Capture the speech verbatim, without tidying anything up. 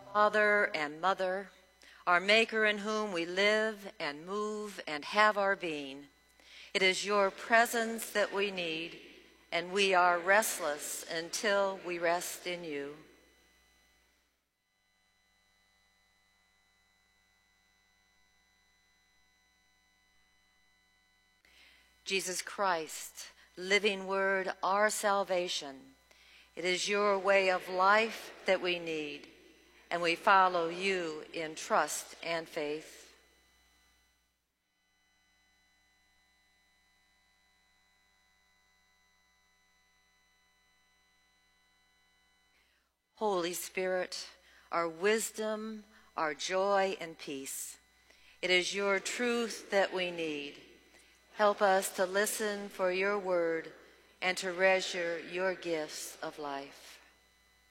Father and Mother, our Maker in whom we live and move and have our being. It is your presence that we need, and we are restless until we rest in you. Jesus Christ, living word, our salvation. It is your way of life that we need, and we follow you in trust and faith. Holy Spirit, our wisdom, our joy and peace. It is your truth that we need. Help us to listen for your word and to treasure your gifts of life.